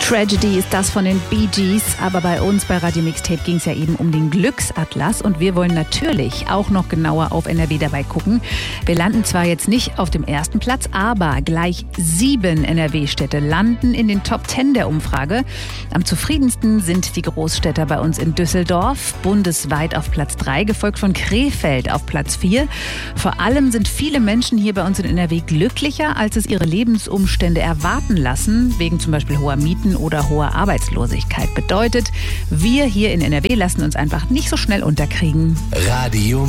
Tragedy ist das von den Bee Gees, aber bei uns bei Radio Mixtape ging es ja eben um den Glücksatlas und wir wollen natürlich auch noch genauer auf NRW dabei gucken. Wir landen zwar jetzt nicht auf dem ersten Platz, aber gleich 7 NRW-Städte landen in den Top 10 der Umfrage. Am zufriedensten sind die Großstädter bei uns in Düsseldorf, bundesweit auf Platz 3, gefolgt von Krefeld auf Platz 4. Vor allem sind viele Menschen hier bei uns in NRW glücklicher, als es ihre Lebensumstände erwarten lassen, wegen zum Beispiel hoher Mieten oder hoher Arbeitslosigkeit. Bedeutet, wir hier in NRW lassen uns einfach nicht so schnell unterkriegen. Radio